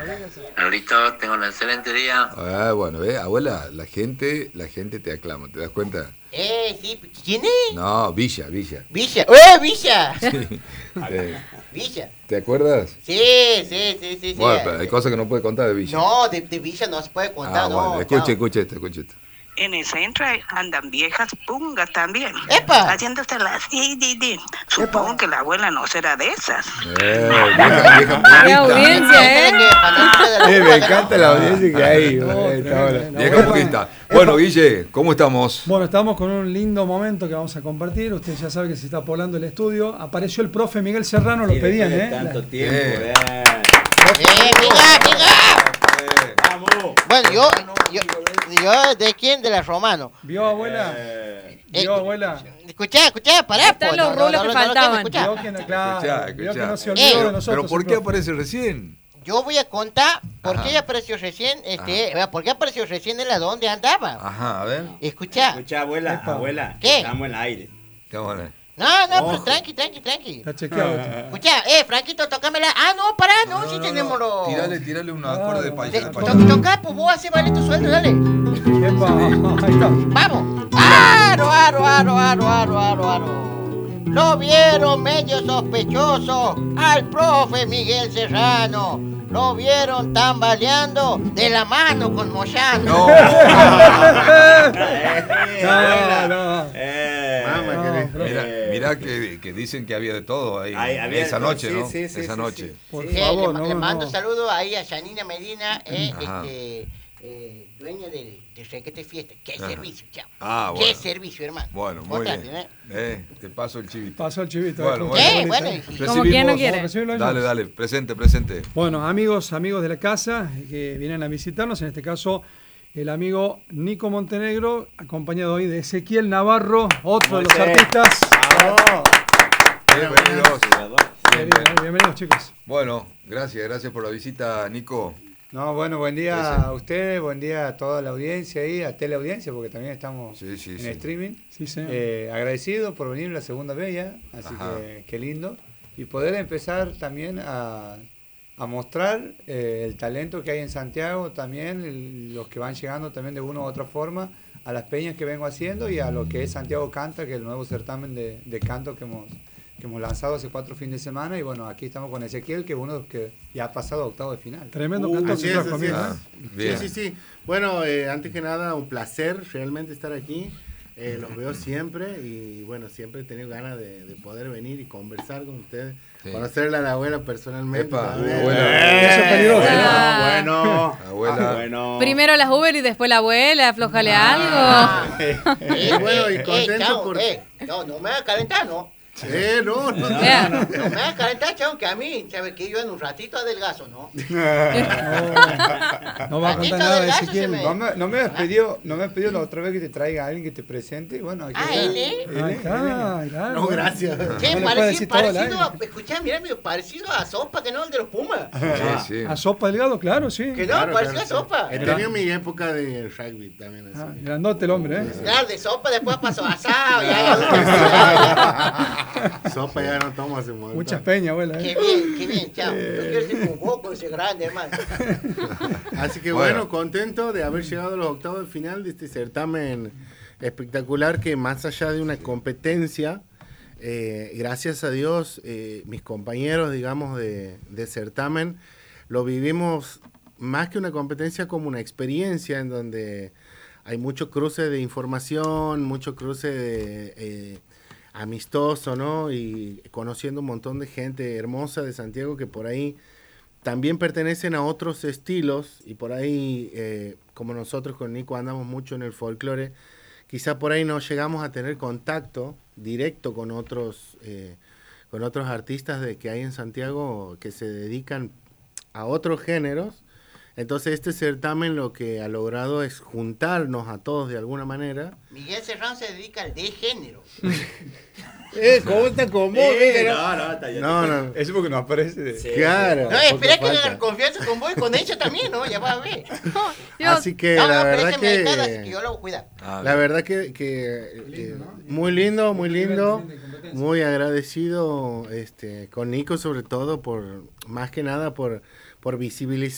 Ahorita tengo un excelente día. Bueno, abuela, la gente te aclama, ¿te das cuenta? Sí, ¿quién es? No, Villa. Villa. Villa. Sí. Villa. ¿Te acuerdas? Sí. Bueno, pero hay cosas que no puede contar de Villa. No, de Villa no se puede contar, no. Bueno, escuche esto. En el centro andan viejas pungas también. ¡Epa! Haciéndose las Supongo que la abuela no será de esas. Vieja ¡Qué audiencia, Me encanta la audiencia que hay. Vieja puquista. Bueno, Guille, ¿cómo estamos? Bueno, estamos con un lindo momento que vamos a compartir. Usted ya sabe que se está poblando el estudio. Apareció el profe Miguel Serrano, lo pedían, Tanto tiempo, Vamos. Bueno, yo, ¿de quién? De la Romano. ¿Vio, abuela? Escuchá, pará. Están los rulos que faltaban. Vio que no, claro, vio que no se Escuchá. olvidó de nosotros. ¿Pero por el qué profe. aparece recién? Yo voy a contar por qué apareció recién, por qué apareció recién en la donde andaba. Ajá, a ver. Escuchá. Escuchá, abuela. ¿Qué? Estamos en el aire. ¿Cómo no? No, pero tranqui. Está chequeado. Escuchá, Franquito, tocámela. No, pará, no, si tenemos los... Tirale un acorde de payaso. Tocá, pues vos haces valer tu sueldo, dale. Epa, ahí está. Vamos. Aro. Lo vieron medio sospechoso al profe Miguel Serrano. Lo vieron tambaleando de la mano con Moyano. No. Mirá que dicen que había de todo ahí. Había Esa de todo, noche, ¿no? sí, Esa noche. Por Sí, favor, le mando no. saludos ahí a Janina Medina, Ajá. dueña de Requete Fiesta. Qué Ajá. servicio, chao. Bueno. Qué servicio, hermano. Bueno, muy Contraten, bien. Te paso el chivito. Pasó el chivito. Bueno, ¿Qué? bueno. Bueno, Como quien no quiere. Vamos a recibirlo ellos. Dale, presente. Bueno, amigos de la casa que vienen a visitarnos, en este caso el amigo Nico Montenegro, acompañado hoy de Ezequiel Navarro, otro de los artistas. Bienvenidos, chicos. Bueno, gracias por la visita, Nico. No, bueno, buen día a ustedes, buen día a toda la audiencia ahí, a teleaudiencia, porque también estamos en streaming. Sí, señor. Agradecido por venir la segunda vez ya, así que qué lindo. Y poder empezar también a mostrar el talento que hay en Santiago, también los que van llegando también de una u otra forma, a las peñas que vengo haciendo y a lo que es Santiago Canta, que es el nuevo certamen de canto que hemos lanzado hace 4 fines de semana. Y bueno, aquí estamos con Ezequiel, que es uno de los que ya ha pasado a octavo de final. Tremendo canto. Así es. Bien. Sí. Bueno, antes que nada, un placer realmente estar aquí. Los veo siempre y bueno, siempre he tenido ganas de poder venir y conversar con ustedes. Sí. Conocerle a la abuela personalmente. Epa, abuela. Eso es peligroso. Bueno. Primero las Uber y después la abuela, aflójale algo. Bueno, y contento por... no me hagas calentar, ¿no? No. No me hagas calentar, chavo, que a mí, ¿sabes que yo en un ratito adelgazo, no? No va a contar nada de Ezequiel. No me has pedido la otra vez que te traiga a alguien que te presente. Y bueno, aquí él. Ahí está. No, gracias. Che, No le puede decir todo al aire. Escuchá, mirá, medio parecido a Sopa, que no el de los Pumas. Sí. A Sopa Delgado, claro, sí. Que no, parecido a Sopa. He tenido mi época de rugby también. Así. Grandote el hombre, Claro, de Sopa después pasó a asado. Sopa ya no tomo hace mucho. Muchas peñas, abuela. Qué bien, chao. Yo quiero ser como vos con ese grande, hermano. Así que bueno, contento de haber llegado a los octavos de final de este certamen espectacular que más allá de una competencia, gracias a Dios, mis compañeros, digamos, de certamen, lo vivimos más que una competencia como una experiencia en donde hay mucho cruce de información, mucho cruce de... amistoso, ¿no? Y conociendo un montón de gente hermosa de Santiago que por ahí también pertenecen a otros estilos y por ahí, como nosotros con Nico andamos mucho en el folclore, quizá por ahí no llegamos a tener contacto directo con otros artistas que hay en Santiago que se dedican a otros géneros. Entonces este certamen lo que ha logrado es juntarnos a todos de alguna manera. Miguel Serrano se dedica al de género. ¿Cómo está con vos? No. Eso porque no aparece. Claro. No, espera que haga confianza con vos y con ella también, ¿no? Ya vas a ver. Así que la verdad que yo lo voy a cuidar. La verdad que muy lindo, muy agradecido con Nico sobre todo por más que nada por visibilizar